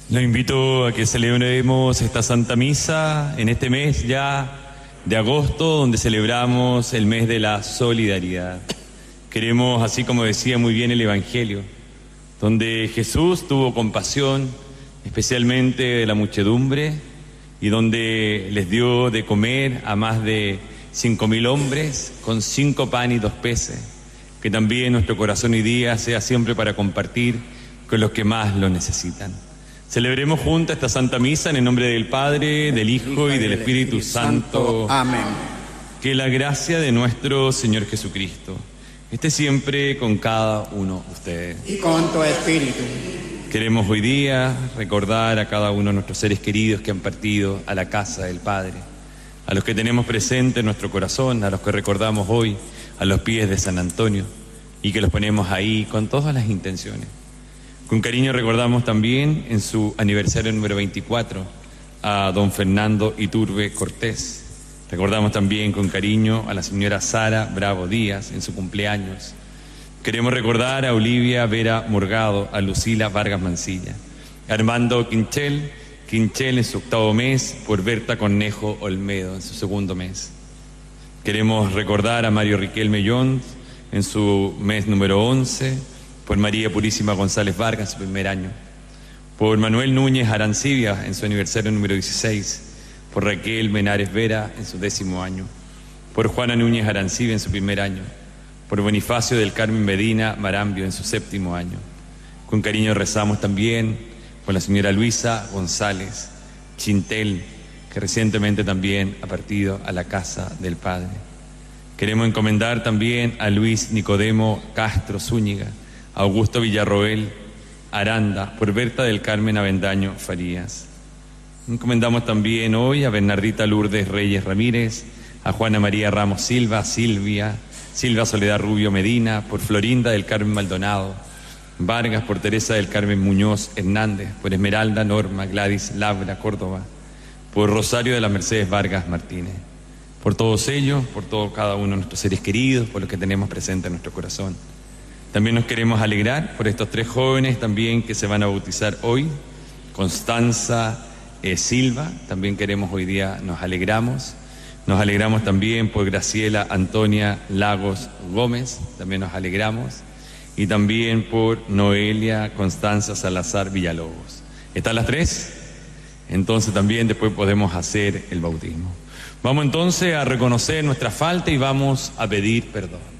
Los invito a que celebremos esta Santa Misa en este mes ya de agosto, donde celebramos el mes de la solidaridad. Queremos, así como decía muy bien el Evangelio, donde Jesús tuvo compasión, especialmente de la muchedumbre, y donde les dio de comer a más de 5.000 hombres con 5 panes y 2 peces, que también nuestro corazón hoy día sea siempre para compartir con los que más lo necesitan. Celebremos juntos esta Santa Misa en el nombre del Padre, del Hijo y del Espíritu Santo. Amén. Que la gracia de nuestro Señor Jesucristo esté siempre con cada uno de ustedes. Y con tu espíritu. Queremos hoy día recordar a cada uno de nuestros seres queridos que han partido a la casa del Padre, a los que tenemos presente en nuestro corazón, a los que recordamos hoy a los pies de San Antonio y que los ponemos ahí con todas las intenciones. Con cariño recordamos también en su aniversario número 24 a don Fernando Iturbe Cortés. Recordamos también con cariño a la señora Sara Bravo Díaz en su cumpleaños. Queremos recordar a Olivia Vera Morgado, a Lucila Vargas Mancilla, a Armando Quinchel en su 8º mes, por Berta Cornejo Olmedo en su 2º mes. Queremos recordar a Mario Riquelme Jones en su mes número 11, por María Purísima González Vargas en su 1er año, por Manuel Núñez Arancibia en su aniversario número 16, por Raquel Menares Vera en su 10º año, por Juana Núñez Arancibia en su 1er año, por Bonifacio del Carmen Medina Marambio en su 7º año. Con cariño rezamos también por la señora Luisa González Chintel, que recientemente también ha partido a la casa del Padre. Queremos encomendar también a Luis Nicodemo Castro Zúñiga, a Augusto Villarroel Aranda, por Berta del Carmen Avendaño Farías. Encomendamos también hoy a Bernardita Lourdes Reyes Ramírez, a Juana María Ramos Silva Soledad Rubio Medina, por Florinda del Carmen Maldonado Vargas, por Teresa del Carmen Muñoz Hernández, por Esmeralda Norma Gladys Labra Córdoba, por Rosario de la Mercedes Vargas Martínez. Por todos ellos, por todo cada uno de nuestros seres queridos, por los que tenemos presente en nuestro corazón. También nos queremos alegrar por estos 3 jóvenes también que se van a bautizar hoy, Constanza Silva, también queremos hoy día, nos alegramos también por Graciela Antonia Lagos Gómez, también nos alegramos, y también por Noelia Constanza Salazar Villalobos. ¿Están las 3? Entonces también después podemos hacer el bautismo. Vamos entonces a reconocer nuestra falta y vamos a pedir perdón.